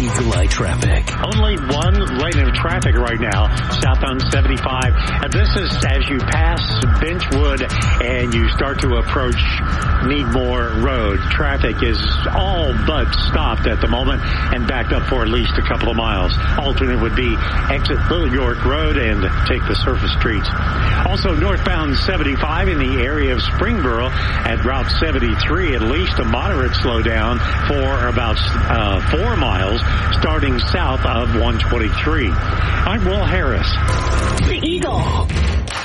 Eagle Eye traffic. Only one lane of traffic right now, southbound 75. And this is as you pass Benchwood and you start to approach Needmore Road. Traffic is all but stopped at the moment and backed up for at least a couple of miles. Alternate would be exit Little York Road and take the surface streets. Also northbound 75 in the area of Springboro at Route 73, at least a moderate slowdown for about 4 miles starting south of 123. I'm Will Harris. The Eagle.